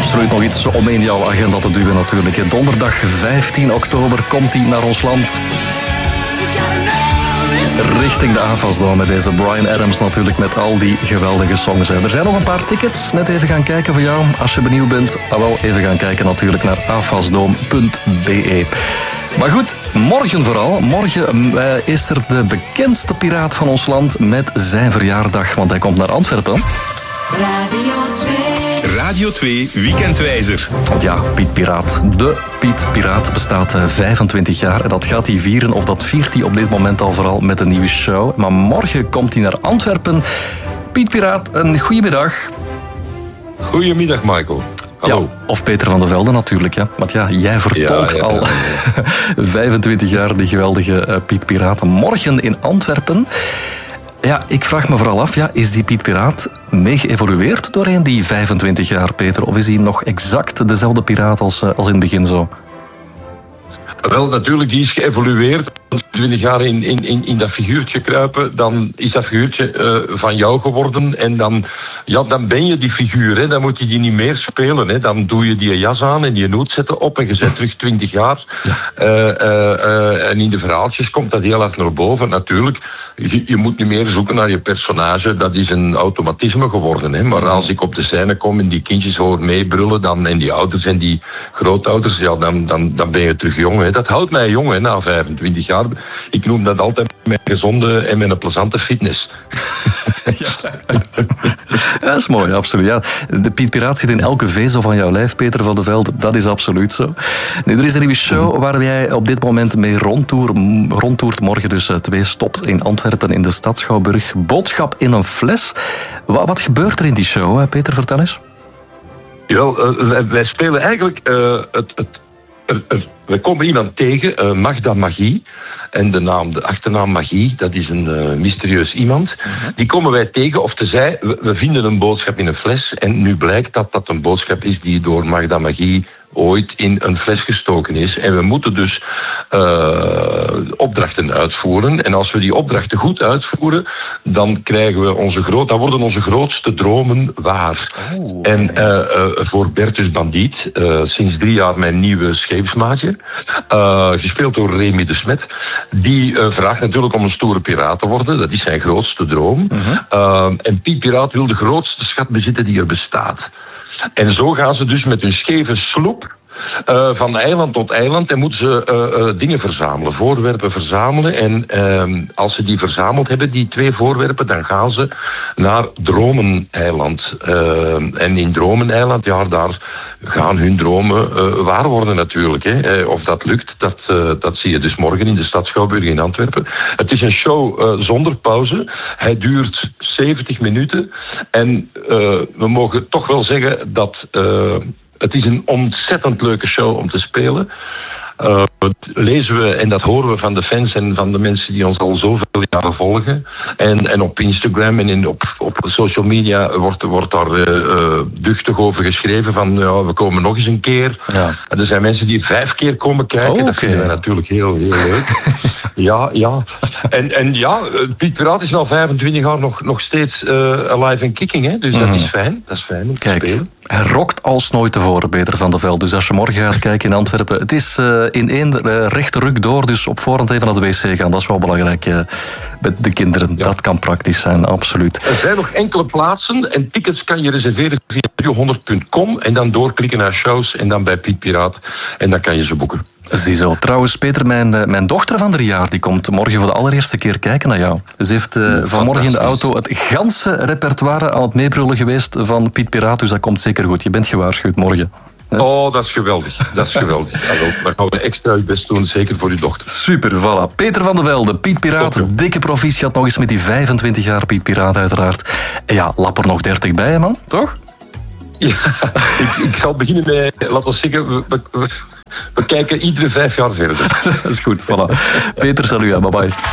absoluut nog iets om in jouw agenda te duwen natuurlijk. Donderdag 15 oktober komt hij naar ons land. Richting de AFAS-dome met deze Bryan Adams natuurlijk met al die geweldige songs. Er zijn nog een paar tickets. Net even gaan kijken voor jou. Als je benieuwd bent, wel even gaan kijken natuurlijk naar afasdome.be. Maar goed, morgen vooral. Morgen is er de bekendste piraat van ons land met zijn verjaardag. Want hij komt naar Antwerpen. Radio 2. Radio 2 Weekendwijzer. Want ja, Piet Piraat. De Piet Piraat bestaat 25 jaar. En dat gaat hij vieren, of dat viert hij op dit moment al vooral met een nieuwe show. Maar morgen komt hij naar Antwerpen. Piet Piraat, een goedemiddag. Goedemiddag, Michael. Hallo. Ja, of Peter van de Velde natuurlijk. Ja. Want ja, jij vertolkt al 25 jaar die geweldige Piet Piraat. Morgen in Antwerpen. Ja, ik vraag me vooral af, is die Piet Piraat mee geëvolueerd doorheen die 25 jaar, Peter? Of is hij nog exact dezelfde piraat als in het begin zo? Wel, natuurlijk, die is geëvolueerd. Als 20 jaar in dat figuurtje kruipen, dan is dat figuurtje van jou geworden. En dan ben je die figuur. Hè. Dan moet je die niet meer spelen. Hè. Dan doe je die jas aan en die hoed zetten op en je zet terug 20 jaar. En in de verhaaltjes komt dat heel erg naar boven. Natuurlijk, je moet niet meer zoeken naar je personage. Dat is een automatisme geworden. Hè. Maar als ik op de scène kom en die kindjes hoor meebrullen, en die ouders en die grootouders, dan ben je terug jong. Hè. Dat houdt mij jong, hè, na 25 jaar. Ik noem dat altijd mijn gezonde en mijn plezante fitness. Dat is mooi, absoluut. Ja. De Piet Piraat zit in elke vezel van jouw lijf, Peter van de Velde. Dat is absoluut zo. Nu, er is een nieuwe show waar jij op dit moment mee rondtoert. Morgen dus 2 stops in Antwerpen in de Stad Schouwburg. Boodschap in een fles. Wat gebeurt er in die show, Peter? Vertel eens. Jawel, wij spelen eigenlijk... we komen iemand tegen, Magda Magie. En de achternaam Magie, dat is een mysterieus iemand. Die komen wij tegen, of tezij, we vinden een boodschap in een fles. En nu blijkt dat dat een boodschap is die door Magda Magie ooit in een fles gestoken is. En we moeten dus opdrachten uitvoeren. En als we die opdrachten goed uitvoeren, dan krijgen we dan worden onze grootste dromen waar. En voor Bertus Bandiet, sinds 3 jaar mijn nieuwe scheepsmaatje, gespeeld door Remy de Smet, die vraagt natuurlijk om een stoere piraat te worden. Dat is zijn grootste droom. En Piet Piraat wil de grootste schat bezitten die er bestaat. En zo gaan ze dus met hun scheve sloep van eiland tot eiland en moeten ze dingen verzamelen, voorwerpen verzamelen. En als ze die verzameld hebben, die 2 voorwerpen, dan gaan ze naar Dromeneiland. En in Dromeneiland, daar gaan hun dromen waar worden natuurlijk. Hè. Of dat lukt, dat zie je dus morgen in de Stad Schouwburg in Antwerpen. Het is een show zonder pauze. Hij duurt 70 minuten. En we mogen toch wel zeggen dat het is een ontzettend leuke show om te spelen. Dat lezen we en dat horen we van de fans en van de mensen die ons al zoveel jaren volgen. En op Instagram en op social media wordt daar duchtig over geschreven van we komen nog eens een keer. Ja. En er zijn mensen die 5 keer komen kijken. Dat vinden wij natuurlijk heel, heel leuk. Ja. En Piet Piraat is al 25 jaar nog steeds alive and kicking. Hè? Dus dat is fijn. Dat is fijn om te spelen. Hij rokt als nooit tevoren, Peter van de Velde. Dus als je morgen gaat kijken in Antwerpen, het is in 1 rechte ruk door, dus op voorhand even naar de wc gaan. Dat is wel belangrijk met de kinderen. Ja. Dat kan praktisch zijn, absoluut. Er zijn nog enkele plaatsen en tickets kan je reserveren via 100.com en dan doorklikken naar shows en dan bij Piet Piraat en dan kan je ze boeken. Ziezo. Trouwens, Peter, mijn dochter van 3 jaar, die komt morgen voor de allereerste keer kijken naar jou. Ze heeft vanmorgen in de auto het ganse repertoire aan het meebrullen geweest van Piet Piraat, dus dat komt zeker goed. Je bent gewaarschuwd morgen. Oh, dat is geweldig. Dat is geweldig. Dan gaan we extra het best doen, zeker voor uw dochter. Super, voilà. Peter van de Velde, Piet Piraat, dikke proficiat nog eens met die 25 jaar Piet Piraat uiteraard. En ja, lap er nog 30 bij, hè, man, toch? Ja, ik zal beginnen met, laten we zeggen, we kijken iedere 5 jaar verder. Dat is goed, voilà. Peter, salut, bye bye.